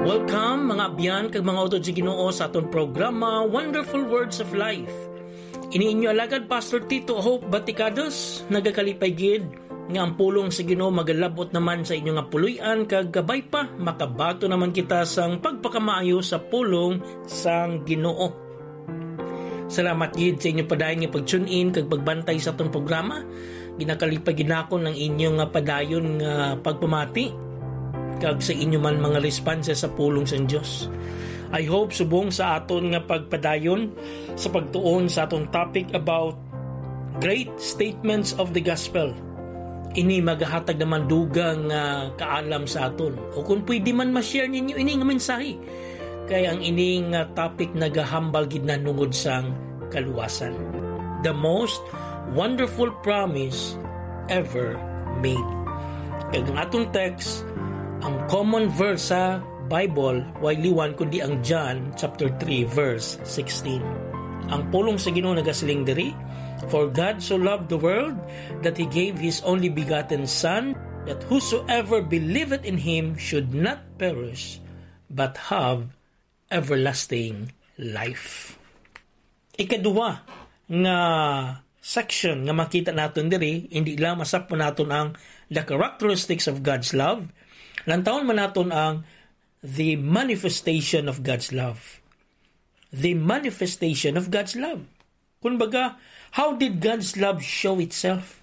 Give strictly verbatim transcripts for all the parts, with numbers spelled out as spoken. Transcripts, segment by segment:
Welcome mga abyan kag mga utod sa Ginoo sa aton programa Wonderful Words of Life. Ini inyo alagad Pastor Tito Hope Baticados, nagakalipay gid nga ang pulong sa Ginoo magalabot naman sa inyo nga puluy-an kag gabay pa makabato naman kita sang pagpakamaayo sa pulong sang Ginoo. Salamat gid sa inyo padayon nga pag-tune in kag pagbantay sa aton programa. Ginakalipay gid nako ng inyong nga padayon nga pagpamati kag sa inyo man mga responses sa pulong sa Dios. I hope subong sa aton nga pagpadayon sa pagtuon sa aton topic about great statements of the gospel. Ini magahatag naman dugang uh, kaalam sa aton. O kung pwede man ma-share ninyo ini nga mensahe. Kaya ang ining uh, topic nagahambal gid na nungod sang kaluwasan. The most wonderful promise ever made. Kaya ang atong text, ang common verse sa Bible, way liwan kundi ang John chapter three verse sixteen. Ang pulong sa Ginoo nagasiling diri, for God so loved the world that He gave His only begotten Son, that whosoever believeth in Him should not perish, but have everlasting life. Ikaduha nga section nga makita naton diri, hindi lang masapon naton ang the characteristics of God's love. Lantaon man naton ang the manifestation of God's love. The manifestation of God's love. Kumbaga, how did God's love show itself?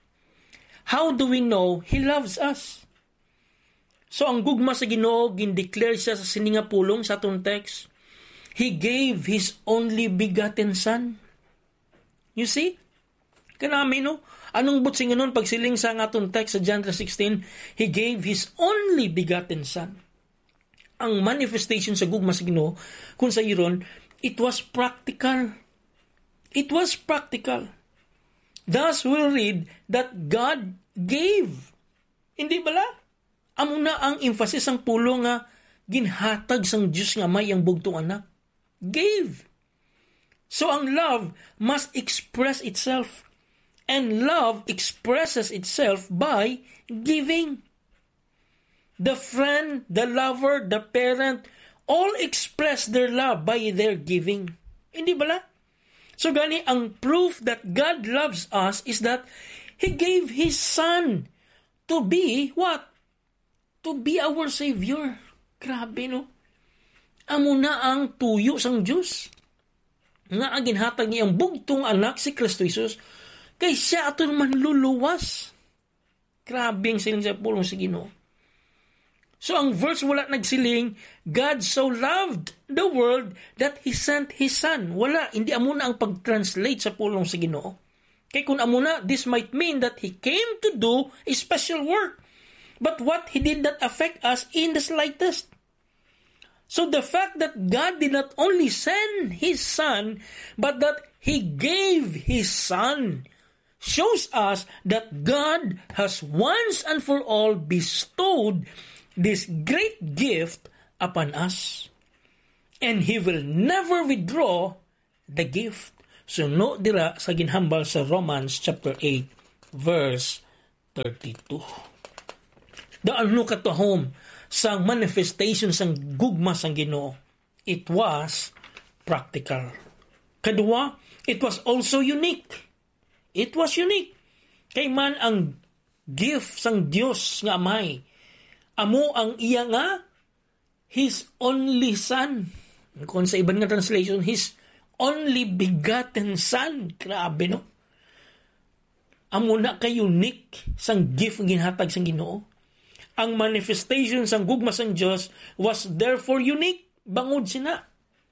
How do we know He loves us? So ang gugma sa Ginoo gindeclare siya sa sininga pulong sa atong text. He gave His only begotten Son. You see? Kanami no? Anong butsing nun pagsiling sa atong text sa John three sixteen, He gave His only begotten Son. Ang manifestation sa gugma sa Ginoo kung sa iron, it was practical. It was practical. Thus we read that God gave. Hindi bala? Amo na ang emphasis ang pulong nga ginhatag sang Dios nga may ang bugtong anak. Gave. So ang love must express itself. And love expresses itself by giving. The friend, the lover, the parent, all express their love by their giving. Hindi bala? So gani, ang proof that God loves us is that He gave His Son to be what? To be our Savior. Grabe, no? Amo na ang tuyo sang Diyos. Nga ang ginhatag niyang bugtong anak si Kristo Jesus, kay siya aton manluluwas. Grabe ang siling sa pulong sa Ginoo. So ang verse wala nagsiling, God so loved the world that He sent His Son. Wala, hindi amuna ang pag-translate sa pulong sa Ginoo. Kaya kung amuna, this might mean that He came to do a special work. But what He did not affect us in the slightest. So the fact that God did not only send His Son, but that He gave His Son, shows us that God has once and for all bestowed this great gift upon us. And He will never withdraw the gift. So no dira sa ginhambal sa Romans chapter eight verse thirty-two. Daan no katahom sang manifestation sang gugma sang Ginoo. It was practical. Kadua, it was also unique. It was unique. Kay man ang gift sang Dios nga amay, amo ang iya nga His only Son. Kung sa ibang nga translation, His only begotten Son. Grabe, no? Amo na kay unique sang gift ginhatag sang Ginoo. Ang manifestation sang gugma sang Dios was therefore unique. Bangod sina.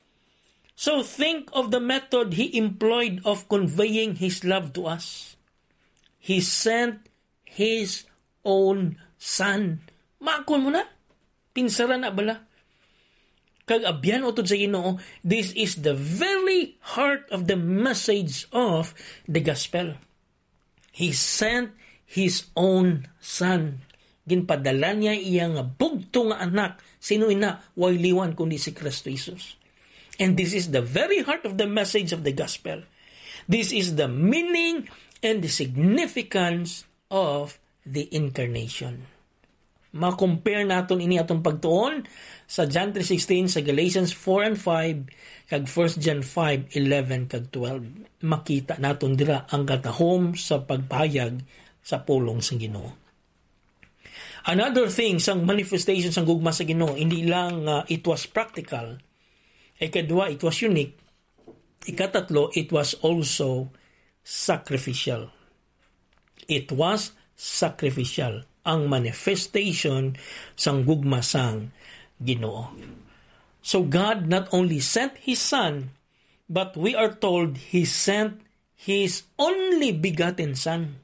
So think of the method He employed of conveying His love to us. He sent His own Son. Makon mo na. Pinsara na bala. Kag abyan utod sa Ginoo, this is the very heart of the message of the gospel. He sent His own Son. Ginpadala niya iyang bugto nga anak. Sino ina? Way liwan kundi si Kristo Jesus. And this is the very heart of the message of the gospel. This is the meaning and the significance of the incarnation. Ma-compare naton ini atong pagtuon sa John three sixteen, sa Galatians four and five, kag First John five eleven kag twelve. Makita naton dira ang katahom sa pagpahayag sa pulong sa Ginoo. Another thing sang manifestation sang gugma sa Ginoo, hindi lang uh, it was practical. Ikadua, it was unique. Ikatatlo, it was also sacrificial. It was sacrificial ang manifestation sang gugma sang Ginoo. So God not only sent His Son, but we are told He sent His only begotten Son.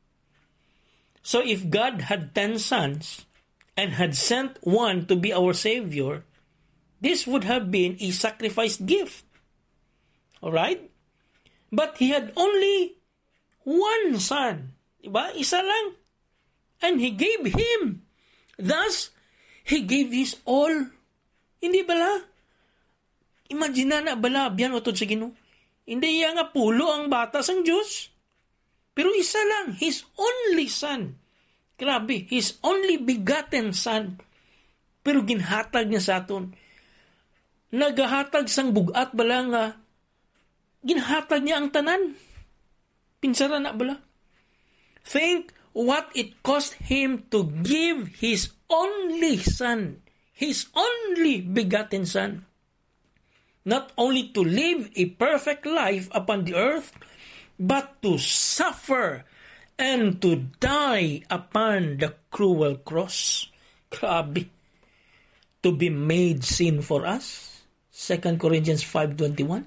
So if God had ten sons and had sent one to be our Savior, this would have been a sacrificed gift. Alright? But He had only one Son. Diba? Isa lang. And He gave Him. Thus, He gave His all. Hindi bala? Imagine na bala, biyan otod sa Ginoo. Hindi iya nga pulo ang bata sang Diyos. Pero isa lang, His only Son. Grabe, His only begotten Son. Pero ginhatag niya sa aton. Nagahatag sang bugat bala nga, ginhatag niya ang tanan. Pinsara na bala. Think what it cost Him to give His only Son, His only begotten Son. Not only to live a perfect life upon the earth, but to suffer and to die upon the cruel cross. Grabe. To be made sin for us. Second Corinthians five twenty-one.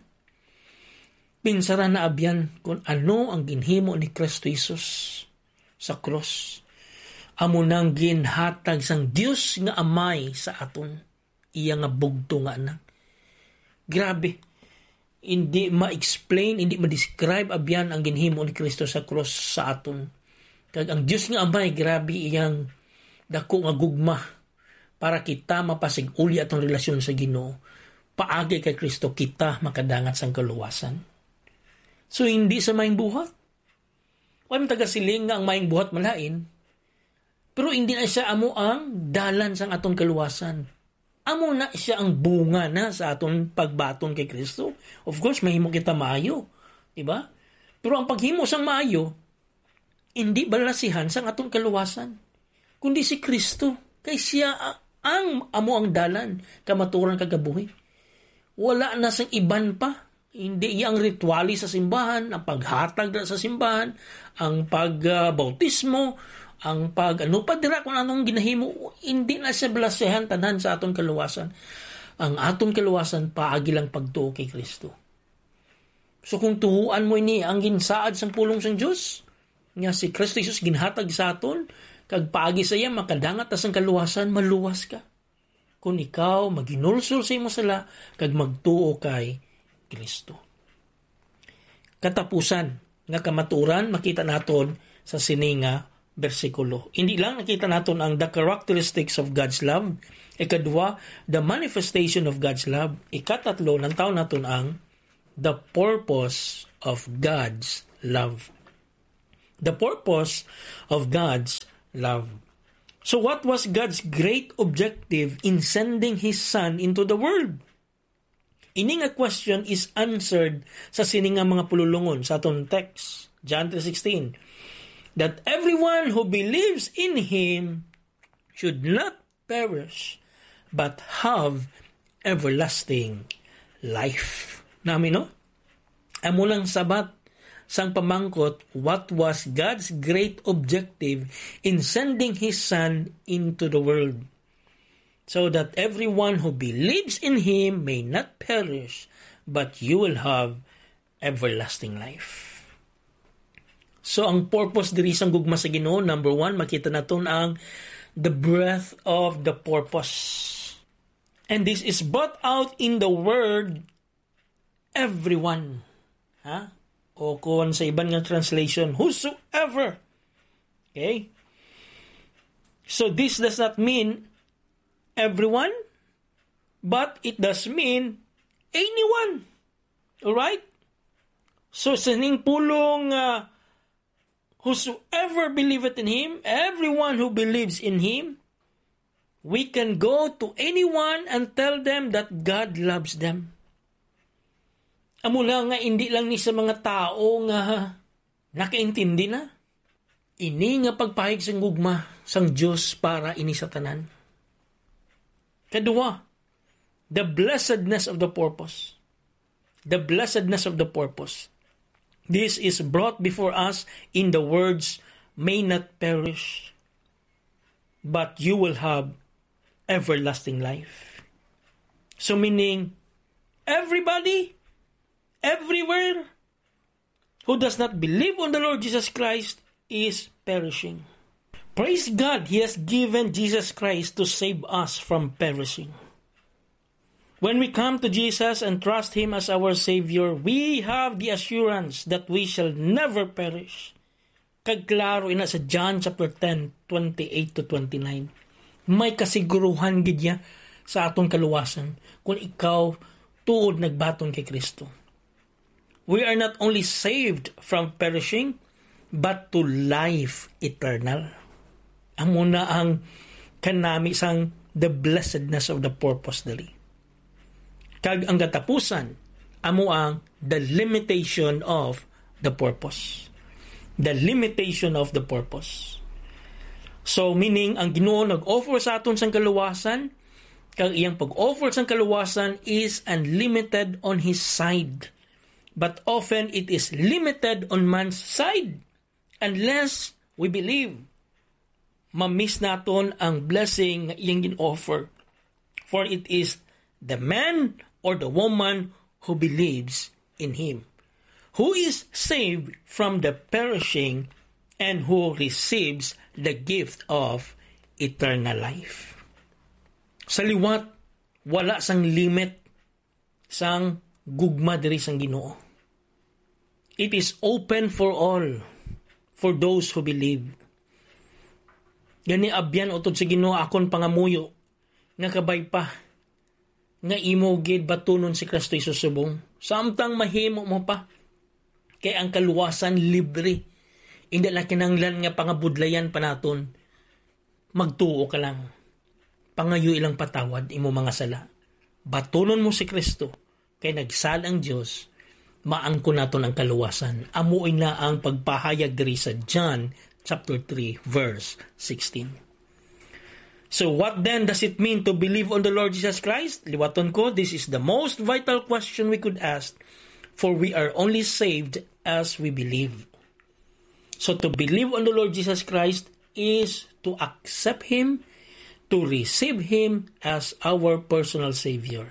Pinsara na abyan kung ano ang ginhimo ni Kristo Jesus sa cross. Amo nang ginhatag sang Dios nga Amay sa aton. Iya nga bugto nga anak. Grabe. Hindi ma-explain, hindi ma-describe abyan ang ginhimo ni Kristo sa cross sa aton. Kag ang Dios nga Amay, grabe iyang dako nga gugma para kita mapasig-uli atong relasyon sa Ginoo. Paagi kay Kristo kita makadangat sang kaluwasan. So hindi sa maing buhat. Walang taga-siling nga ang maing buhat malain, pero hindi na siya amo ang dalan sang atong kaluwasan. Amo na siya ang bunga na sa aton pagbaton kay Kristo. Of course, mahimo kita maayo. Diba? Pero ang paghimo sang maayo, hindi balasihan sang atong kaluwasan, kundi si Kristo. Kay siya ang amo ang dalan, kamaturan kagabuhi. Wala na sang iban pa. Hindi yang rituali sa simbahan, ang paghatag sa simbahan, ang pagbautismo, ang pag ano pa dira kung anong ginahimo, hindi na siya balasehan tanan sa aton kaluwasan. Ang aton kaluwasan paagi lang pagtuo kay Kristo. So kung tuhuan mo ini ang ginsaad sang pulong sang Dios, nga si Kristo Jesus ginhatag sa aton, kag paagi sa iya makadangat ta sang kaluwasan, maluwas ka. Kung ikaw maginulsol sa imo sala kag magtuo kay Kristo. Katapusan nga kamaturan makita naton sa sininga bersikulo. Hindi lang nakita naton ang the characteristics of God's love. Ikadua, the manifestation of God's love. Ikatatlo, nantaw naton ang the purpose of God's love. The purpose of God's love. So what was God's great objective in sending His Son into the world? Ini nga question is answered sa sininga mga pululungon sa aton text, John three sixteen, that everyone who believes in Him should not perish but have everlasting life. Nami no? Amo lang sabat sang pamangkot, what was God's great objective in sending His Son into the world? So that everyone who believes in Him may not perish, but you will have everlasting life. So, ang purpose diri sang gugma sa Ginoo, number one, makita naton ang the breadth of the purpose. And this is brought out in the word everyone. Ha? O kung sa ibang nga translation, whosoever. Okay? So, this does not mean everyone, but it does mean anyone. Alright? So, sa ning pulong uh, whosoever believeth in Him, everyone who believes in Him, we can go to anyone and tell them that God loves them. Amo na nga hindi lang ni sa mga tao nga nakaintindi na. Ini nga pagpahig sang gugma sang Dios para ini sa tanan. Kadua, the blessedness of the purpose. The blessedness of the purpose. This is brought before us in the words, may not perish, but you will have everlasting life. So meaning, everybody, everywhere, who does not believe on the Lord Jesus Christ is perishing. Praise God, He has given Jesus Christ to save us from perishing. When we come to Jesus and trust Him as our Savior, we have the assurance that we shall never perish. Kagklaro ina sa John chapter ten, twenty-eight to twenty-nine. May kasiguruhan gid niya sa atong kaluwasan kung ikaw tuod nagbaton kay Kristo. We are not only saved from perishing, but to life eternal. Amo na ang kanami sang the blessedness of the purpose dali. Kag ang katapusan, amo ang the limitation of the purpose. The limitation of the purpose. So, meaning, ang Ginoo nag-offer sa aton sang kaluwasan, kag iyang pag-offer sang kaluwasan is unlimited on His side. But often, it is limited on man's side. Unless we believe, mamiss naton ang blessing nga iyang gin-offer. For it is the man or the woman who believes in Him, who is saved from the perishing and who receives the gift of eternal life. Sa liwat, wala sang limit sang gugma diri sang Ginoo. It is open for all, for those who believe. Gani abyan utod sa Ginoo akon pangamuyo nga kabay pa nga imo gid batunon si Kristo Jesus subong. Samtang mahimo mo pa kay ang kaluwasan libre. Hindi lang kinanglan nga pangabudlayan pa naton. Magtuo ka lang. Pangayo ilang patawad imo mga sala. Batunon mo si Kristo kay nagsal ang Dios. Maangko naton ang kaluwasan. Amuoy na ang pagpahayag diri sa John chapter three verse sixteen. So what then does it mean to believe on the Lord Jesus Christ? Liwaton ko, this is the most vital question we could ask, for we are only saved as we believe. So to believe on the Lord Jesus Christ is to accept Him, to receive Him as our personal Savior.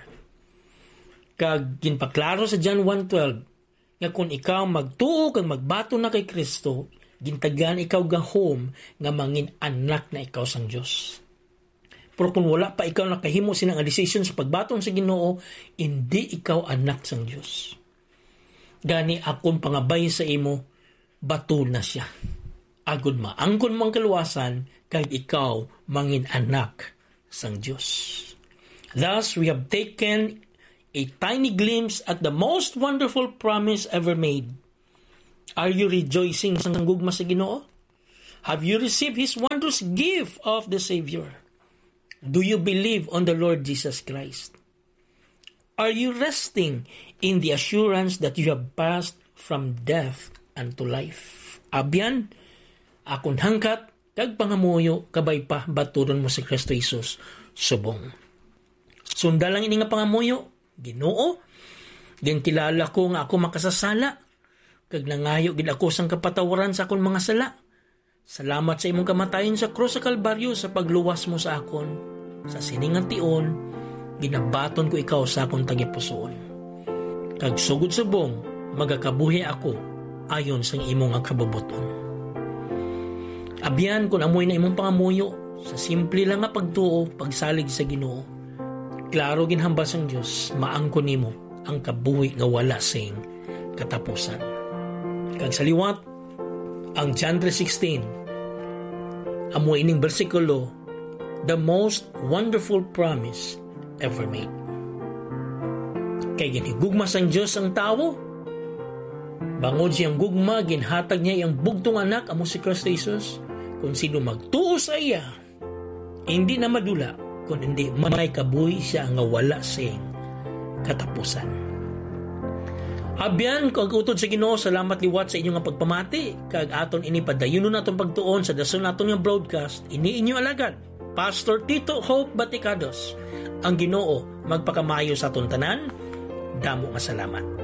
Kag ginpaklaro sa John one twelve, nga kung ikaw magtuo kag magbato na kay Kristo, gintagan ikaw gahom nga mangin anak na ikaw sang Dios. Pero kung wala pa ikaw nakahimo sinang decision sa pagbaton sa Ginoo, hindi ikaw anak sang Dios. Gani akong pangabay sa imo, bato na siya. Agud maangkon mang kaluwasan kag ikaw mangin anak sang Dios. Thus we have taken a tiny glimpse at the most wonderful promise ever made. Are you rejoicing sa gugma sa Ginoo? Have you received His wondrous gift of the Savior? Do you believe on the Lord Jesus Christ? Are you resting in the assurance that you have passed from death unto life? Abyan, akon hangkat, kag pangamuyo, kabay pa, baturon mo si Kristo Jesus, subong. Sunda lang ini nga pangamuyo, Ginoo, din kilala ko nga ako makasasala, kag nangayo gid ako sang kapatawaran sa akon mga sala. Salamat sa imong kamatayon sa krus sa Kalbaryo sa pagluwas mo sa akon. Sa siningang tion, ginabaton ko ikaw sa akong tagipusoon. Kag sugod subong, magakabuhi ako ayon sa imong kabubuton. Abyan kung amoy na imong pangamuyo, sa simple lang nga pagtuo, pagsalig sa Ginoo. Klaro ginhambal sang Dios, maangko nimo ang kabuhi nga wala sing katapusan. Kag sa liwat, ang John three sixteen, amoy ining bersikulo, the most wonderful promise ever made. Kay ginhigugma sang Dios ang tawo, bangod siyang gugma, ginhatag niya iyang bugtong anak, amo si Kristo Jesus, kung sino magtuo sa iya, hindi na madula, kun hindi may kabuhi siya nga wala sing katapusan. Abyan, kag utod sa Ginoo, salamat liwat sa inyong pagpamati, kag aton ini padayon naton pagtuon sa dason naton nga broadcast. Ini inyo alagad, Pastor Tito Hope Baticados. Ang Ginoo magpakamayo sa aton tanan. Damo nga salamat.